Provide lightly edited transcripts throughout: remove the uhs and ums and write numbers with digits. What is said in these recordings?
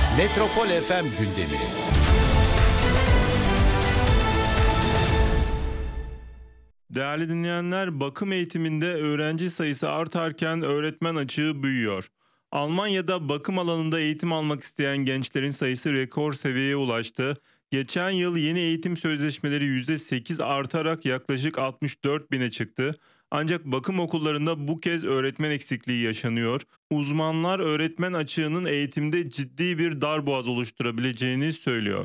Metropol FM gündemi. Değerli dinleyenler, bakım eğitiminde öğrenci sayısı artarken öğretmen açığı büyüyor. Almanya'da bakım alanında eğitim almak isteyen gençlerin sayısı rekor seviyeye ulaştı. Geçen yıl yeni eğitim sözleşmeleri %8 artarak yaklaşık 64 bine çıktı. Ancak bakım okullarında bu kez öğretmen eksikliği yaşanıyor. Uzmanlar öğretmen açığının eğitimde ciddi bir darboğaz oluşturabileceğini söylüyor.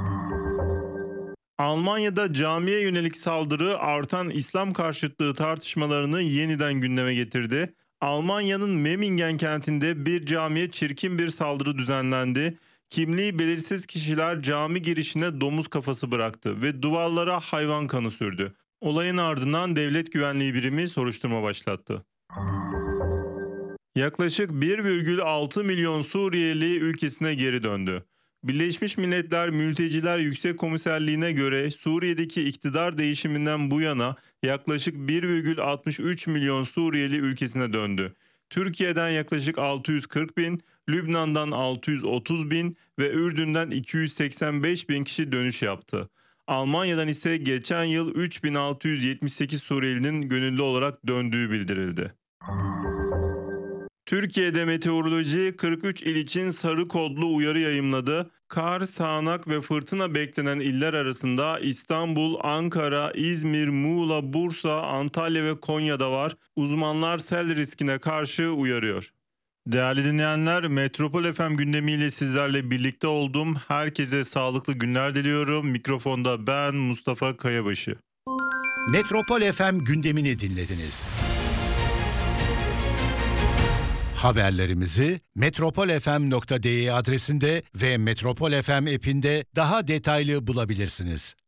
Almanya'da camiye yönelik saldırı artan İslam karşıtlığı tartışmalarını yeniden gündeme getirdi. Almanya'nın Memmingen kentinde bir camiye çirkin bir saldırı düzenlendi. Kimliği belirsiz kişiler cami girişine domuz kafası bıraktı ve duvarlara hayvan kanı sürdü. Olayın ardından devlet güvenliği birimi soruşturma başlattı. Yaklaşık 1,6 milyon Suriyeli ülkesine geri döndü. Birleşmiş Milletler Mülteciler Yüksek Komiserliğine göre Suriye'deki iktidar değişiminden bu yana yaklaşık 1,63 milyon Suriyeli ülkesine döndü. Türkiye'den yaklaşık 640 bin, Lübnan'dan 630 bin ve Ürdün'den 285 bin kişi dönüş yaptı. Almanya'dan ise geçen yıl 3678 Suriyelinin gönüllü olarak döndüğü bildirildi. Türkiye'de meteoroloji 43 il için sarı kodlu uyarı yayımladı. Kar, sağanak ve fırtına beklenen iller arasında İstanbul, Ankara, İzmir, Muğla, Bursa, Antalya ve Konya'da var. Uzmanlar sel riskine karşı uyarıyor. Değerli dinleyenler, Metropol FM gündemiyle sizlerle birlikte oldum. Herkese sağlıklı günler diliyorum. Mikrofonda ben Mustafa Kayabaşı. Metropol FM gündemini dinlediniz. Haberlerimizi metropolfm.de adresinde ve Metropol FM app'inde daha detaylı bulabilirsiniz.